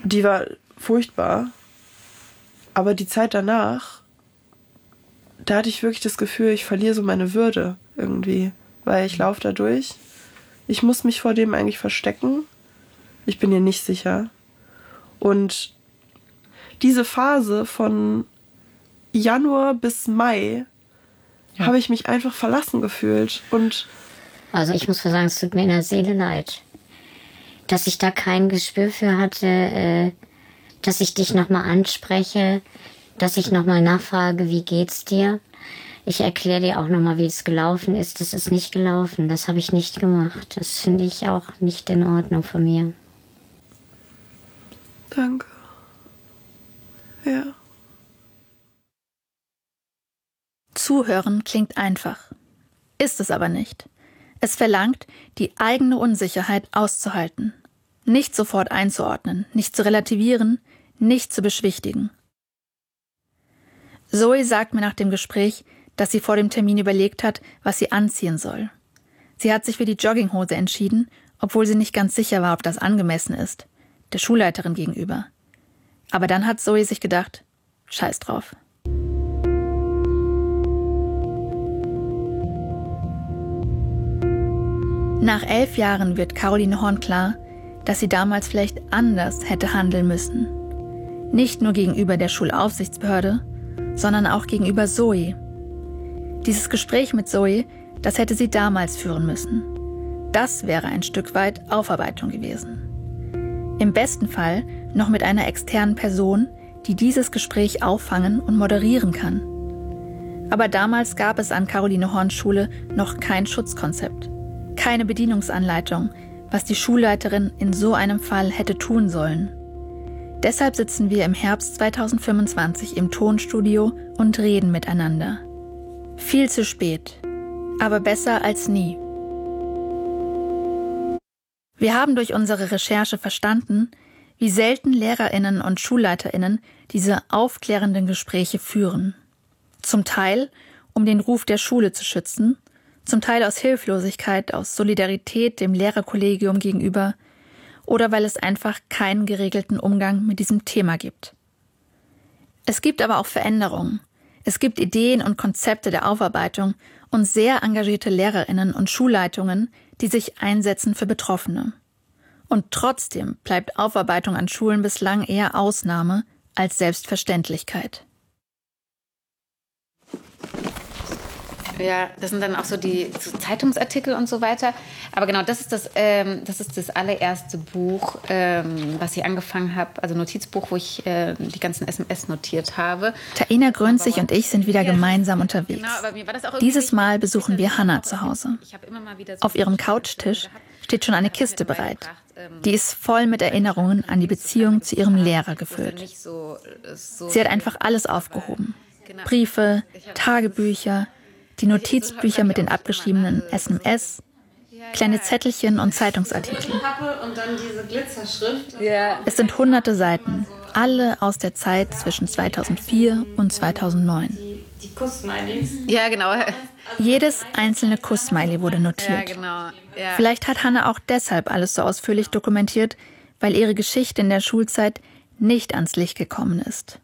die war furchtbar. Aber die Zeit danach, da hatte ich wirklich das Gefühl, ich verliere so meine Würde irgendwie. Weil ich laufe da durch. Ich muss mich vor dem eigentlich verstecken. Ich bin hier nicht sicher. Und diese Phase von Januar bis Mai habe ich mich einfach verlassen gefühlt. Und also ich muss sagen, es tut mir in der Seele leid, dass ich da kein Gespür für hatte, dass ich dich nochmal anspreche, dass ich nochmal nachfrage, wie geht's dir? Ich erkläre dir auch nochmal, wie es gelaufen ist. Das ist nicht gelaufen, das habe ich nicht gemacht. Das finde ich auch nicht in Ordnung von mir. Danke. Ja. Zuhören klingt einfach. Ist es aber nicht. Es verlangt, die eigene Unsicherheit auszuhalten. Nicht sofort einzuordnen, nicht zu relativieren, nicht zu beschwichtigen. Zoe sagt mir nach dem Gespräch, dass sie vor dem Termin überlegt hat, was sie anziehen soll. Sie hat sich für die Jogginghose entschieden, obwohl sie nicht ganz sicher war, ob das angemessen ist, der Schulleiterin gegenüber. Aber dann hat Zoe sich gedacht, scheiß drauf. Nach 11 Jahren wird Caroline Horn klar, dass sie damals vielleicht anders hätte handeln müssen. Nicht nur gegenüber der Schulaufsichtsbehörde, sondern auch gegenüber Zoe. Dieses Gespräch mit Zoe, das hätte sie damals führen müssen. Das wäre ein Stück weit Aufarbeitung gewesen. Im besten Fall noch mit einer externen Person, die dieses Gespräch auffangen und moderieren kann. Aber damals gab es an Caroline Horns Schule noch kein Schutzkonzept, keine Bedienungsanleitung, was die Schulleiterin in so einem Fall hätte tun sollen. Deshalb sitzen wir im Herbst 2025 im Tonstudio und reden miteinander. Viel zu spät, aber besser als nie. Wir haben durch unsere Recherche verstanden, wie selten LehrerInnen und SchulleiterInnen diese aufklärenden Gespräche führen. Zum Teil, um den Ruf der Schule zu schützen, zum Teil aus Hilflosigkeit, aus Solidarität dem Lehrerkollegium gegenüber oder weil es einfach keinen geregelten Umgang mit diesem Thema gibt. Es gibt aber auch Veränderungen. Es gibt Ideen und Konzepte der Aufarbeitung und sehr engagierte LehrerInnen und Schulleitungen, die sich einsetzen für Betroffene. Und trotzdem bleibt Aufarbeitung an Schulen bislang eher Ausnahme als Selbstverständlichkeit. Ja, das sind dann auch so die Zeitungsartikel und so weiter. Aber genau, das ist das allererste Buch, was ich angefangen habe, also Notizbuch, wo ich die ganzen SMS notiert habe. Taina Grünzig und ich sind wieder gemeinsam unterwegs. Dieses Mal besuchen wir Hannah zu Hause. Auf ihrem Couchtisch steht schon eine Kiste bereit. Die ist voll mit Erinnerungen an die Beziehung zu ihrem Lehrer gefüllt. Sie hat einfach alles aufgehoben. Briefe, Tagebücher, die Notizbücher mit den abgeschriebenen SMS, kleine Zettelchen und Zeitungsartikel. Es sind hunderte Seiten, alle aus der Zeit zwischen 2004 und 2009. Die Kuss-Smileys. Ja, genau. Jedes einzelne Kuss-Smiley wurde notiert. Ja, genau. Ja. Vielleicht hat Hannah auch deshalb alles so ausführlich dokumentiert, weil ihre Geschichte in der Schulzeit nicht ans Licht gekommen ist.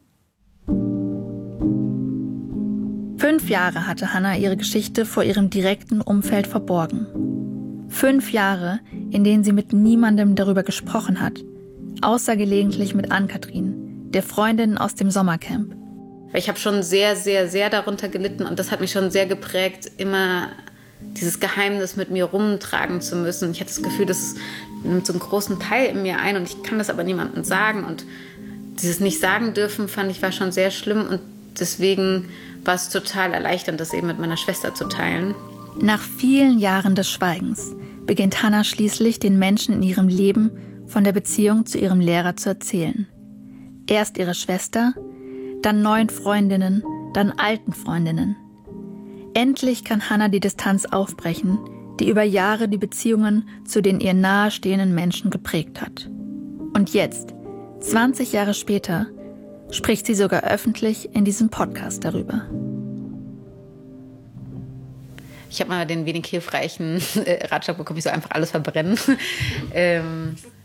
5 Jahre hatte Hannah ihre Geschichte vor ihrem direkten Umfeld verborgen. 5 Jahre, in denen sie mit niemandem darüber gesprochen hat, außer gelegentlich mit Ann-Kathrin, der Freundin aus dem Sommercamp. Ich habe schon sehr, sehr, sehr darunter gelitten und das hat mich schon sehr geprägt, immer dieses Geheimnis mit mir rumtragen zu müssen. Ich hatte das Gefühl, das nimmt so einen großen Teil in mir ein und ich kann das aber niemandem sagen. Und dieses Nicht-Sagen dürfen, fand ich, war schon sehr schlimm und deswegen war es total erleichternd, das eben mit meiner Schwester zu teilen. Nach vielen Jahren des Schweigens beginnt Hannah schließlich den Menschen in ihrem Leben von der Beziehung zu ihrem Lehrer zu erzählen. Erst ihre Schwester, dann neuen Freundinnen, dann alten Freundinnen. Endlich kann Hannah die Distanz aufbrechen, die über Jahre die Beziehungen zu den ihr nahestehenden Menschen geprägt hat. Und jetzt, 20 Jahre später, spricht sie sogar öffentlich in diesem Podcast darüber. Ich habe mal den wenig hilfreichen Ratschlag bekommen, ich soll einfach alles verbrennen.